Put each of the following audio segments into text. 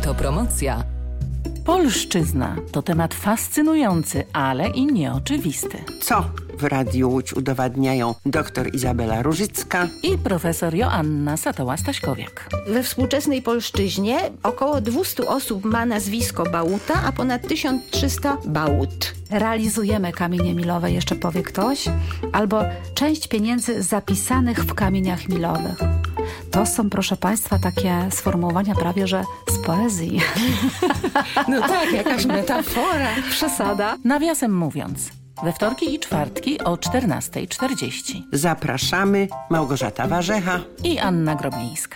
Autopromocja. Polszczyzna to temat fascynujący, ale i nieoczywisty. Co w Radiu Łódź udowadniają dr Izabela Różycka i profesor Joanna Satoła-Staśkowiak. We współczesnej polszczyźnie około 200 osób ma nazwisko Bałuta, a ponad 1300 Bałut. Realizujemy kamienie milowe, jeszcze powie ktoś, albo część pieniędzy zapisanych w kamieniach milowych. To są, proszę Państwa, takie sformułowania prawie, że z poezji. No tak, jakaś metafora. Przesada. Nawiasem mówiąc, we wtorki i czwartki o 14:40. Zapraszamy Małgorzata Warzecha i Anna Groblińska.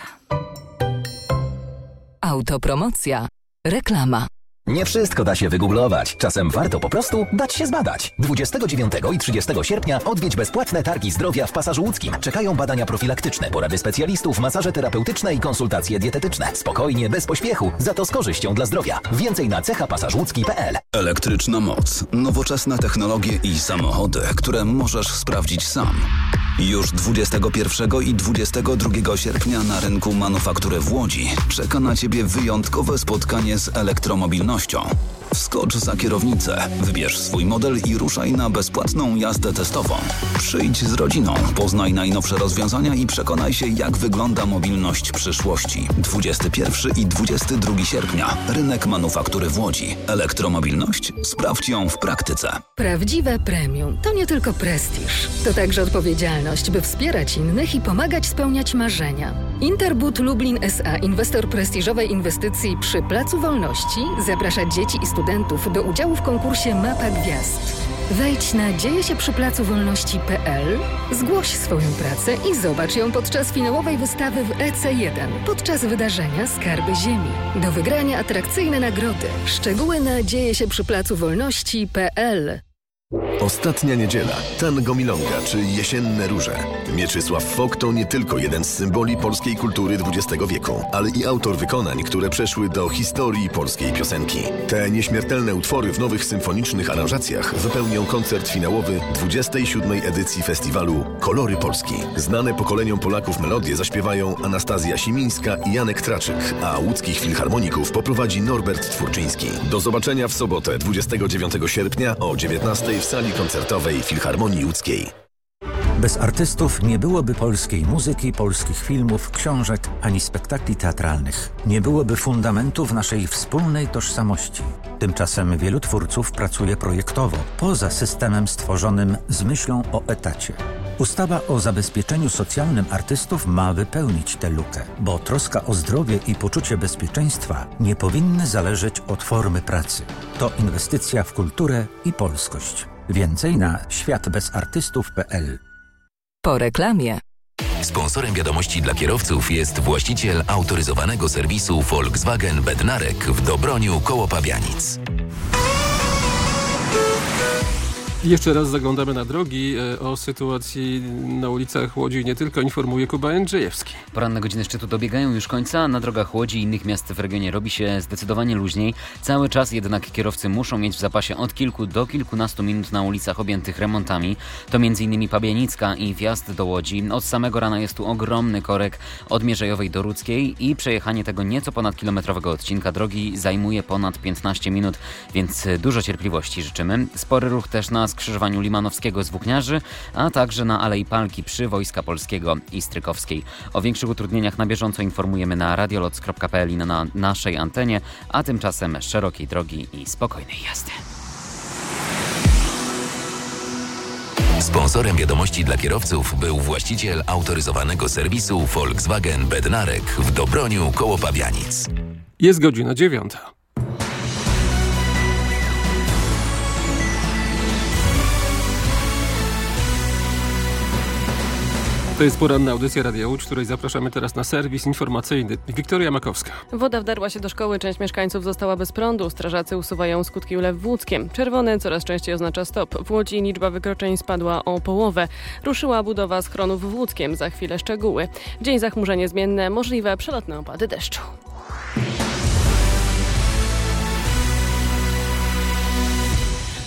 Autopromocja. Reklama. Nie wszystko da się wygooglować. Czasem warto po prostu dać się zbadać. 29 i 30 sierpnia odwiedź bezpłatne targi zdrowia w Pasażu Łódzkim. Czekają badania profilaktyczne, porady specjalistów, masaże terapeutyczne i konsultacje dietetyczne. Spokojnie, bez pośpiechu, za to z korzyścią dla zdrowia. Więcej na cechapasażłódzki.pl. Elektryczna moc, nowoczesne technologie i samochody, które możesz sprawdzić sam. Już 21 i 22 sierpnia na rynku manufaktury w Łodzi czeka na Ciebie wyjątkowe spotkanie z elektromobilnością. Wskocz za kierownicę, wybierz swój model i ruszaj na bezpłatną jazdę testową. Przyjdź z rodziną, poznaj najnowsze rozwiązania i przekonaj się, jak wygląda mobilność przyszłości. 21 i 22 sierpnia. Rynek manufaktury w Łodzi. Elektromobilność? Sprawdź ją w praktyce. Prawdziwe premium to nie tylko prestiż. To także odpowiedzialność, by wspierać innych i pomagać spełniać marzenia. Interbud Lublin S.A., inwestor prestiżowej inwestycji przy Placu Wolności, zaprasza dzieci i studentów do udziału w konkursie Mapa Gwiazd. Wejdź na dziejesieprzyplacowolności.pl, zgłoś swoją pracę i zobacz ją podczas finałowej wystawy w EC1, podczas wydarzenia Skarby Ziemi. Do wygrania atrakcyjne nagrody. Szczegóły na dziejesieprzyplacowolności.pl. Ostatnia niedziela, tango milonga czy jesienne róże. Mieczysław Fok to nie tylko jeden z symboli polskiej kultury XX wieku, ale i autor wykonań, które przeszły do historii polskiej piosenki. Te nieśmiertelne utwory w nowych symfonicznych aranżacjach wypełnią koncert finałowy 27. edycji festiwalu Kolory Polski. Znane pokoleniom Polaków melodie zaśpiewają Anastazja Simińska i Janek Traczyk, a łódzkich filharmoników poprowadzi Norbert Twórczyński. Do zobaczenia w sobotę 29 sierpnia o 19 w sali koncertowej Filharmonii Łódzkiej. Bez artystów nie byłoby polskiej muzyki, polskich filmów, książek ani spektakli teatralnych. Nie byłoby fundamentów naszej wspólnej tożsamości. Tymczasem wielu twórców pracuje projektowo, poza systemem stworzonym z myślą o etacie. Ustawa o zabezpieczeniu socjalnym artystów ma wypełnić tę lukę, bo troska o zdrowie i poczucie bezpieczeństwa nie powinny zależeć od formy pracy. To inwestycja w kulturę i polskość. Więcej na światbezartystów.pl. Po reklamie. Sponsorem wiadomości dla kierowców jest właściciel autoryzowanego serwisu Volkswagen Bednarek w Dobroniu koło Pabianic. Jeszcze raz zaglądamy na drogi. O sytuacji na ulicach Łodzi nie tylko informuje Kuba Jędrzejewski. Poranne godziny szczytu dobiegają już końca. Na drogach Łodzi i innych miast w regionie robi się zdecydowanie luźniej. Cały czas jednak kierowcy muszą mieć w zapasie od kilku do kilkunastu minut na ulicach objętych remontami. To m.in. Pabianicka i wjazd do Łodzi. Od samego rana jest tu ogromny korek od Mierzejowej do Rudzkiej i przejechanie tego nieco ponad kilometrowego odcinka drogi zajmuje ponad 15 minut, więc dużo cierpliwości życzymy. Spory ruch też na skrzyżowaniu Limanowskiego z Włókniarzy, a także na Alei Palki przy Wojska Polskiego i Strykowskiej. O większych utrudnieniach na bieżąco informujemy na radioloc.pl i na naszej antenie, a tymczasem szerokiej drogi i spokojnej jazdy. Sponsorem wiadomości dla kierowców był właściciel autoryzowanego serwisu Volkswagen Bednarek w Dobroniu koło Pabianic. Jest godzina 9. To jest poranna audycja Radia Łódź, w której zapraszamy teraz na serwis informacyjny. Wiktoria Makowska. Woda wdarła się do szkoły, część mieszkańców została bez prądu. Strażacy usuwają skutki ulew w Łódzkiem. Czerwony coraz częściej oznacza stop. W Łodzi liczba wykroczeń spadła o połowę. Ruszyła budowa schronów w Łódzkiem. Za chwilę szczegóły. Dzień zachmurzenie zmienne, możliwe przelotne opady deszczu.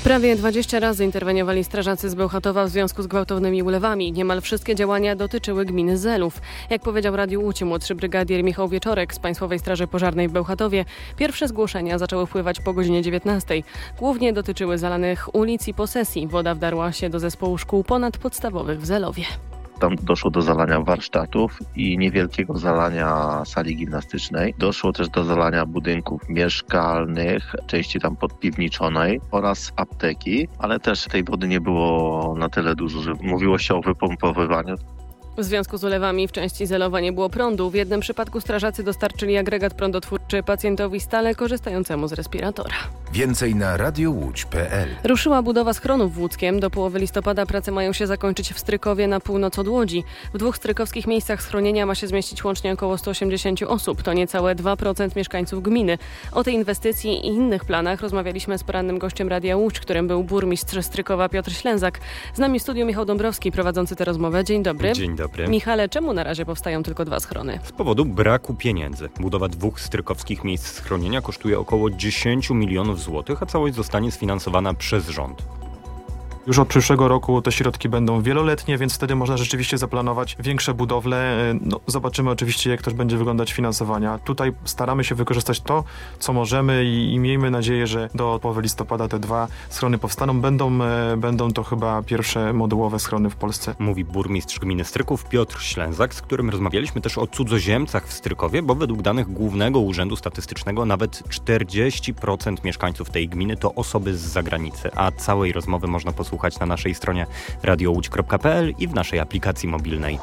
Prawie 20 razy interweniowali strażacy z Bełchatowa w związku z gwałtownymi ulewami. Niemal wszystkie działania dotyczyły gminy Zelów. Jak powiedział Radiu Łódź młodszy brygadier Michał Wieczorek z Państwowej Straży Pożarnej w Bełchatowie, pierwsze zgłoszenia zaczęły wpływać po godzinie 19. Głównie dotyczyły zalanych ulic i posesji. Woda wdarła się do zespołu szkół ponadpodstawowych w Zelowie. Tam doszło do zalania warsztatów i niewielkiego zalania sali gimnastycznej. Doszło też do zalania budynków mieszkalnych, części tam podpiwniczonej oraz apteki, ale też tej wody nie było na tyle dużo, że mówiło się o wypompowywaniu. W związku z ulewami w części Zelowa nie było prądu. W jednym przypadku strażacy dostarczyli agregat prądotwórczy pacjentowi stale korzystającemu z respiratora. Więcej na radiołódź.pl. Ruszyła budowa schronów w Łódzkiem. Do połowy listopada prace mają się zakończyć w Strykowie na północ od Łodzi. W 2 strykowskich miejscach schronienia ma się zmieścić łącznie około 180 osób. To niecałe 2% mieszkańców gminy. O tej inwestycji i innych planach rozmawialiśmy z porannym gościem Radia Łódź, którym był burmistrz Strykowa Piotr Ślęzak. Z nami w studiu Michał Dąbrowski, prowadzący tę rozmowę. Dzień dobry. Dzień dobry. Michale, czemu na razie powstają tylko 2 schrony? Z powodu braku pieniędzy. Budowa 2 strykowskich miejsc schronienia kosztuje około 10 milionów złotych, a całość zostanie sfinansowana przez rząd. Już od przyszłego roku te środki będą wieloletnie, więc wtedy można rzeczywiście zaplanować większe budowle. Zobaczymy oczywiście, jak też będzie wyglądać finansowania. Tutaj staramy się wykorzystać to, co możemy i miejmy nadzieję, że do połowy listopada te 2 schrony powstaną. Będą to chyba pierwsze modułowe schrony w Polsce. Mówi burmistrz gminy Stryków Piotr Ślęzak, z którym rozmawialiśmy też o cudzoziemcach w Strykowie, bo według danych Głównego Urzędu Statystycznego nawet 40% mieszkańców tej gminy to osoby z zagranicy, a całej rozmowy można posłuchać na naszej stronie radiołódź.pl i w naszej aplikacji mobilnej.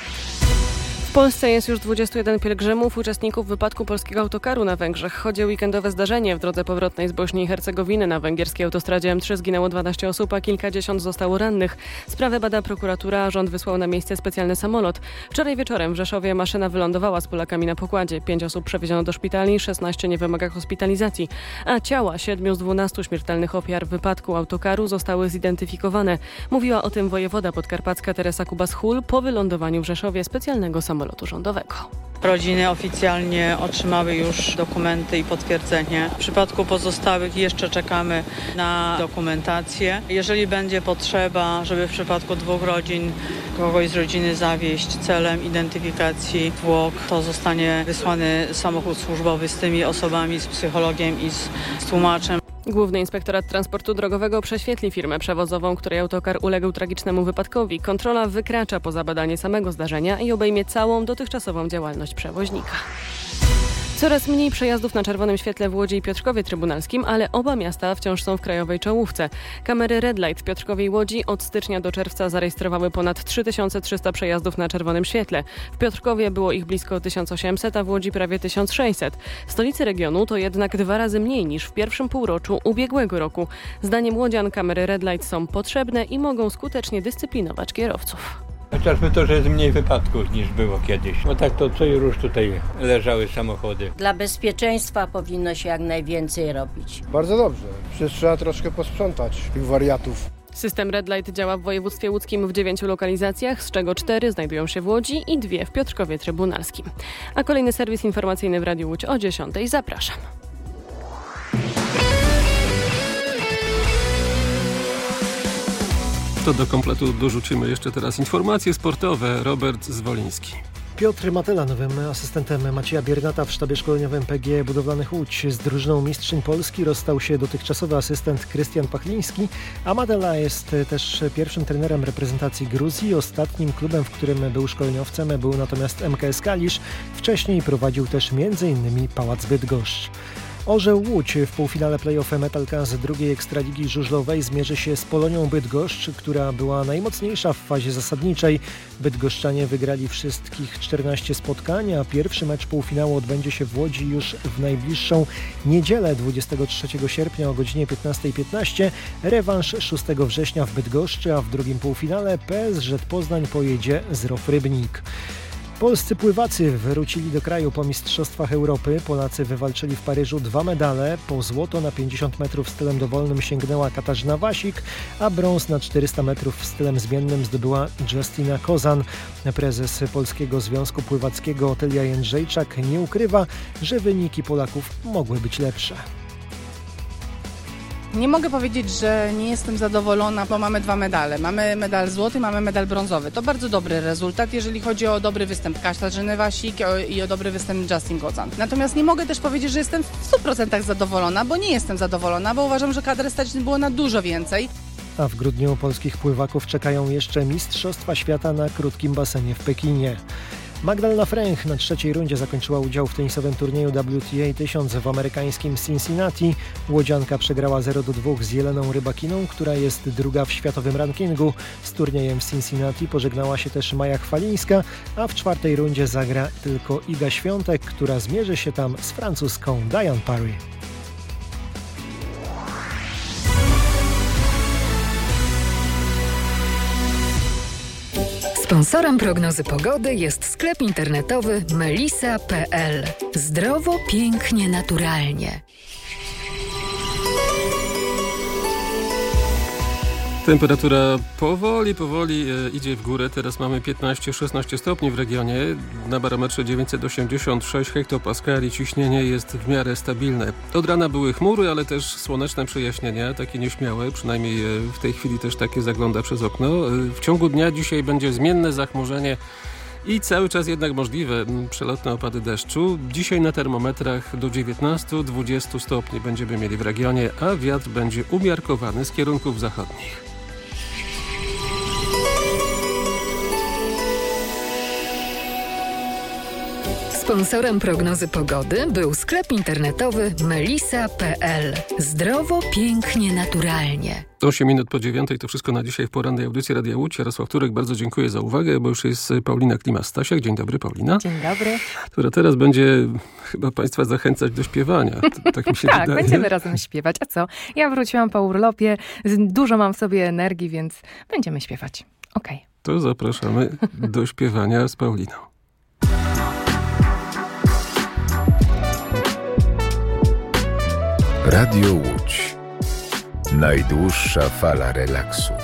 W Polsce jest już 21 pielgrzymów, uczestników wypadku polskiego autokaru na Węgrzech. Chodzi o weekendowe zdarzenie. W drodze powrotnej z Bośni i Hercegowiny na węgierskiej autostradzie M3 zginęło 12 osób, a kilkadziesiąt zostało rannych. Sprawę bada prokuratura, a rząd wysłał na miejsce specjalny samolot. Wczoraj wieczorem w Rzeszowie maszyna wylądowała z Polakami na pokładzie. 5 osób przewieziono do szpitali, 16 nie wymaga hospitalizacji, a ciała 7 z 12 śmiertelnych ofiar wypadku autokaru zostały zidentyfikowane. Mówiła o tym wojewoda podkarpacka Teresa Kubas-Hul po wylądowaniu w Rzeszowie specjalnego samolotu rządowego. Rodziny oficjalnie otrzymały już dokumenty i potwierdzenie. W przypadku pozostałych jeszcze czekamy na dokumentację. Jeżeli będzie potrzeba, żeby w przypadku 2 rodzin kogoś z rodziny zawieźć celem identyfikacji zwłok, to zostanie wysłany samochód służbowy z tymi osobami, z psychologiem i z tłumaczem. Główny Inspektorat Transportu Drogowego prześwietli firmę przewozową, której autokar uległ tragicznemu wypadkowi. Kontrola wykracza poza badanie samego zdarzenia i obejmie całą dotychczasową działalność przewoźnika. Coraz mniej przejazdów na czerwonym świetle w Łodzi i Piotrkowie Trybunalskim, ale oba miasta wciąż są w krajowej czołówce. Kamery Red Light w Piotrkowie i Łodzi od stycznia do czerwca zarejestrowały ponad 3300 przejazdów na czerwonym świetle. W Piotrkowie było ich blisko 1800, a w Łodzi prawie 1600. W stolicy regionu to jednak 2 razy mniej niż w pierwszym półroczu ubiegłego roku. Zdaniem łodzian kamery Red Light są potrzebne i mogą skutecznie dyscyplinować kierowców. Chociażby to, że jest mniej wypadków niż było kiedyś. Bo tak to co i róż tutaj leżały samochody. Dla bezpieczeństwa powinno się jak najwięcej robić. Bardzo dobrze. Przecież trzeba troszkę posprzątać tych wariatów. System Red Light działa w województwie łódzkim w 9 lokalizacjach, z czego 4 znajdują się w Łodzi i 2 w Piotrkowie Trybunalskim. A kolejny serwis informacyjny w Radiu Łódź o 10:00. Zapraszam. To do kompletu dorzucimy jeszcze teraz informacje sportowe. Robert Zwoliński. Piotr Matela, nowym asystentem Macieja Biernata w sztabie szkoleniowym PGE Budowlanych Łódź. Z drużyną mistrzyń Polski rozstał się dotychczasowy asystent Krystian Pachliński, a Matela jest też pierwszym trenerem reprezentacji Gruzji. Ostatnim klubem, w którym był szkoleniowcem, był natomiast MKS Kalisz. Wcześniej prowadził też m.in. Pałac Bydgoszcz. Orzeł Łódź w półfinale play-off Metalka z drugiej Ekstraligi żużlowej zmierzy się z Polonią Bydgoszcz, która była najmocniejsza w fazie zasadniczej. Bydgoszczanie wygrali wszystkich 14 spotkań, a pierwszy mecz półfinału odbędzie się w Łodzi już w najbliższą niedzielę 23 sierpnia o godzinie 15:15. Rewanż 6 września w Bydgoszczy, a w drugim półfinale PSŻ Poznań pojedzie z ROF Rybnik. Polscy pływacy wrócili do kraju po Mistrzostwach Europy. Polacy wywalczyli w Paryżu 2 medale. Po złoto na 50 metrów stylem dowolnym sięgnęła Katarzyna Wasik, a brąz na 400 metrów stylem zmiennym zdobyła Justyna Kozan. Prezes Polskiego Związku Pływackiego Otylia Jędrzejczak nie ukrywa, że wyniki Polaków mogły być lepsze. Nie mogę powiedzieć, że nie jestem zadowolona, bo mamy 2 medale. Mamy medal złoty, mamy medal brązowy. To bardzo dobry rezultat, jeżeli chodzi o dobry występ Katarzyny Wasik i o dobry występ Justin Gozan. Natomiast nie mogę też powiedzieć, że jestem w 100% zadowolona, bo nie jestem zadowolona, bo uważam, że kadry stać było na dużo więcej. A w grudniu polskich pływaków czekają jeszcze Mistrzostwa Świata na krótkim basenie w Pekinie. Magdalena Fręch na 3. rundzie zakończyła udział w tenisowym turnieju WTA 1000 w amerykańskim Cincinnati. Łodzianka przegrała 0-2 z Jeleną Rybakiną, która jest druga w światowym rankingu. Z turniejem w Cincinnati pożegnała się też Maja Chwalińska, a w 4. rundzie zagra tylko Iga Świątek, która zmierzy się tam z francuską Diane Parry. Sponsorem prognozy pogody jest sklep internetowy melisa.pl. Zdrowo, pięknie, naturalnie. Temperatura powoli idzie w górę. Teraz mamy 15-16 stopni w regionie. Na barometrze 986 hektopaskali. Ciśnienie jest w miarę stabilne. Od rana były chmury, ale też słoneczne przejaśnienia, takie nieśmiałe. Przynajmniej w tej chwili też takie zagląda przez okno. W ciągu dnia dzisiaj będzie zmienne zachmurzenie i cały czas jednak możliwe przelotne opady deszczu. Dzisiaj na termometrach do 19-20 stopni będziemy mieli w regionie, a wiatr będzie umiarkowany z kierunków zachodnich. Sponsorem prognozy pogody był sklep internetowy melisa.pl. Zdrowo, pięknie, naturalnie. 8 minut po 9 to wszystko na dzisiaj w porannej audycji Radia Łódź. Jarosław Turek, bardzo dziękuję za uwagę, bo już jest Paulina Klimas-Stasiak. Dzień dobry, Paulina. Dzień dobry. Która teraz będzie chyba Państwa zachęcać do śpiewania. Tak mi się tak, wydaje. będziemy razem śpiewać. A co? Ja wróciłam po urlopie, dużo mam w sobie energii, więc będziemy śpiewać. Okej. To zapraszamy do śpiewania z Pauliną. Radio Łódź. Najdłuższa fala relaksu.